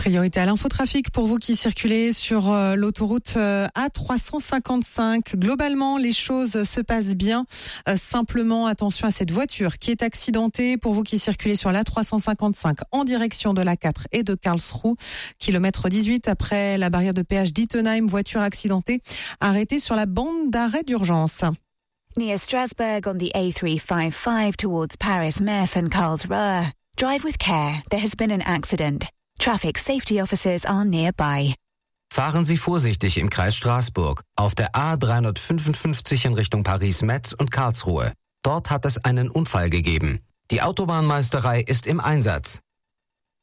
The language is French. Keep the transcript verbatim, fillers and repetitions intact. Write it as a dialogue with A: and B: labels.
A: Priorité à l'infotrafic pour vous qui circulez sur euh, l'autoroute euh, A trois cent cinquante-cinq. Globalement, les choses se passent bien. Euh, simplement, attention à cette voiture qui est accidentée pour vous qui circulez sur l'A trois cent cinquante-cinq en direction de l'A quatre et de Karlsruhe. Kilomètre dix-huit après la barrière de péage d'Ittenheim, voiture accidentée arrêtée sur la bande d'arrêt d'urgence.
B: Near Strasbourg on the A three fifty-five towards Paris, Metz and Karlsruhe. Drive with care. There has been an accident. Traffic safety officers are nearby.
C: Fahren Sie vorsichtig im Kreis Straßburg auf der A dreihundertfünfundfünfzig in Richtung Paris-Metz und Karlsruhe. Dort hat es einen Unfall gegeben. Die Autobahnmeisterei ist im Einsatz.